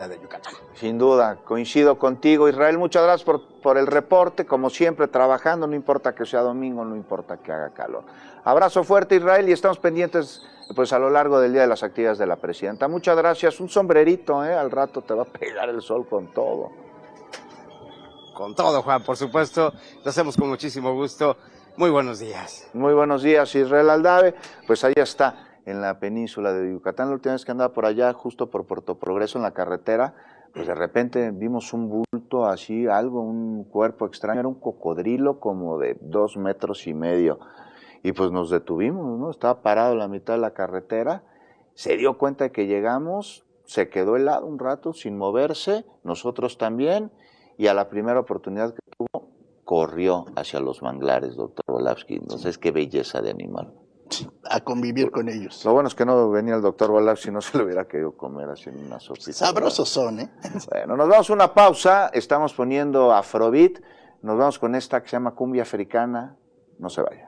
de Yucatán. Sin duda, coincido contigo, Israel. Muchas gracias por el reporte, como siempre, trabajando, no importa que sea domingo, no importa que haga calor. Abrazo fuerte, Israel, y estamos pendientes pues a lo largo del día de las actividades de la presidenta. Muchas gracias. Un sombrerito, al rato te va a pegar el sol con todo. Con todo, Juan, por supuesto, lo hacemos con muchísimo gusto. Muy buenos días. Muy buenos días, Israel Aldave. Pues ahí está, en la península de Yucatán. La última vez que andaba por allá, justo por Puerto Progreso, en la carretera, pues de repente vimos un bulto así, algo, un cuerpo extraño. Era un cocodrilo como de 2,5 metros. Y pues nos detuvimos, ¿no? Estaba parado en la mitad de la carretera. Se dio cuenta de que llegamos, se quedó helado un rato sin moverse, nosotros también, y a la primera oportunidad que tuvo, corrió hacia los manglares, doctor Volavsky. Entonces, qué belleza de animal. A convivir con ellos. Lo bueno es que no venía el doctor Volavsky, no se lo hubiera querido comer así en una sopita. Sabrosos son, ¿eh? Bueno, nos vamos a una pausa, estamos poniendo Afrobeat, nos vamos con esta que se llama Cumbia Africana, no se vaya.